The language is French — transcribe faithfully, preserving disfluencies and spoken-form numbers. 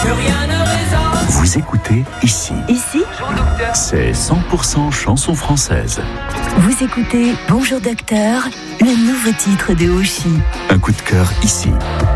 que rien ne résonne. Vous écoutez ici. Ici, C'est cent pour cent chanson française. vous écoutez Bonjour Docteur, le nouveau titre de Oshi. Un coup de cœur ici.